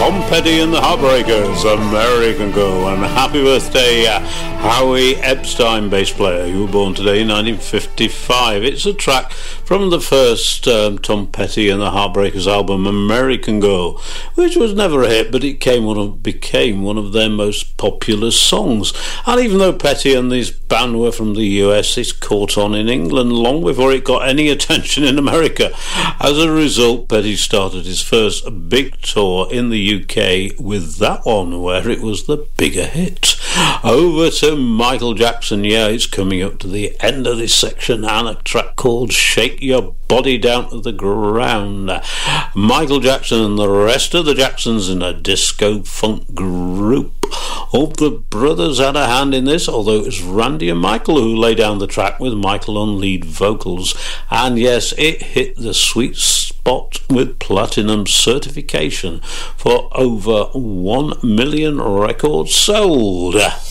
Tom Petty and the Heartbreakers, American Girl, and happy birthday Howie Epstein, bass player, who was born today in 1955. It's a track from the first Tom Petty and the Heartbreakers album, American Girl, which was never a hit, but it became one of their most popular songs. And even though Petty and his band were from the US, it caught on in England long before it got any attention in America. As a result, Petty started his first big tour in the UK with that one, where it was the bigger hit. Over to Michael Jackson. Yeah, it's coming up to the end of this section, and a track called Shake Your Body Down to the Ground. Michael Jackson and the rest of the Jacksons in a disco funk group. All the brothers had a hand in this, although it was Randy and Michael who laid down the track, with Michael on lead vocals. And yes, it hit the sweet spot with platinum certification for over 1 million records sold.